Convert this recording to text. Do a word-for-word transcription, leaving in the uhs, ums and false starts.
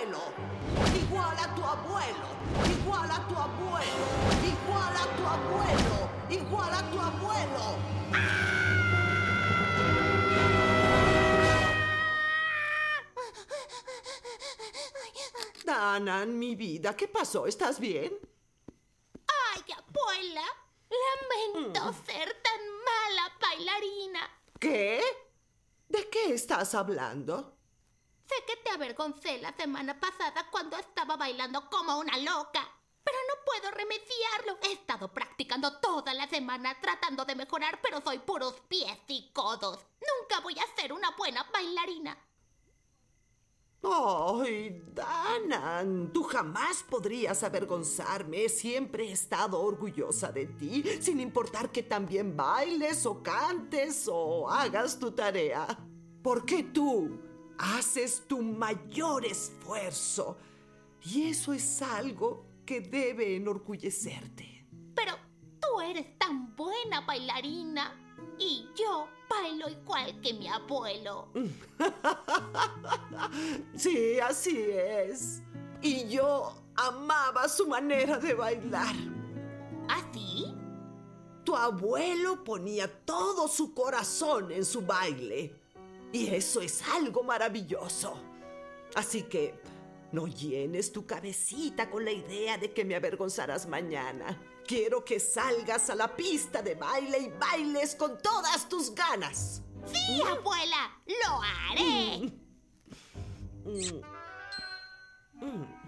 abuelo. Igual a tu abuelo. Igual a tu abuelo. Igual a tu abuelo. Igual a tu abuelo. Danan, mi vida, ¿qué pasó? ¿Estás bien? ¡Ay, abuela! Lamento mm. ser tan mala bailarina. ¿Qué? ¿De qué estás hablando? Sé que te avergoncé la semana pasada cuando estaba bailando como una loca. Pero no puedo remediarlo. He estado practicando toda la semana tratando de mejorar, pero soy puros pies y codos. Nunca voy a ser una buena bailarina. ¡Ay, Danan! Tú jamás podrías avergonzarme. Siempre he estado orgullosa de ti, sin importar que también bailes o cantes o hagas tu tarea. Porque tú haces tu mayor esfuerzo. Y eso es algo que debe enorgullecerte. Pero tú eres tan buena bailarina. Y yo bailo igual que mi abuelo. Sí, así es. Y yo amaba su manera de bailar. ¿Así? Tu abuelo ponía todo su corazón en su baile. Y eso es algo maravilloso. Así que no llenes tu cabecita con la idea de que me avergonzarás mañana. Quiero que salgas a la pista de baile y bailes con todas tus ganas. ¡Sí, abuela! ¡Lo haré! Mm. Mm. Mm.